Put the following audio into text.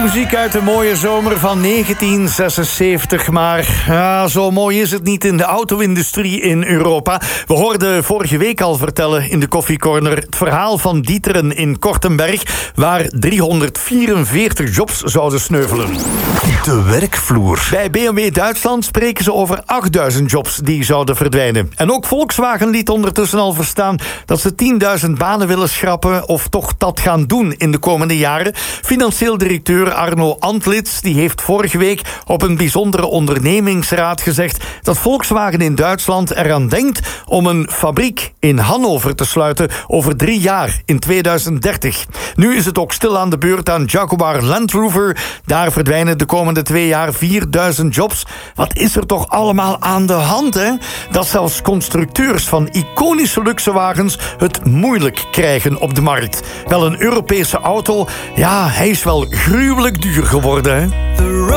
Muziek uit de mooie zomer van 1976. Maar ja, zo mooi is het niet in de auto-industrie in Europa. We hoorden vorige week al vertellen in de Koffie Corner het verhaal van D'Ieteren in Kortenberg, waar 344 jobs zouden sneuvelen. De werkvloer. Bij BMW Duitsland spreken ze over 8000 jobs die zouden verdwijnen. En ook Volkswagen liet ondertussen al verstaan dat ze 10.000 banen willen schrappen, of toch dat gaan doen in de komende jaren. Financieel directeur Arno Antlitz die heeft vorige week op een bijzondere ondernemingsraad gezegd dat Volkswagen in Duitsland eraan denkt om een fabriek in Hannover te sluiten over 3 jaar in 2030. Nu is het ook stil aan de beurt aan Jaguar Land Rover. Daar verdwijnen de komende 2 jaar 4000 jobs. Wat is er toch allemaal aan de hand, hè? Dat zelfs constructeurs van iconische luxewagens het moeilijk krijgen op de markt. Wel, een Europese auto, ja, hij is wel gruwelijk duur geworden, hè?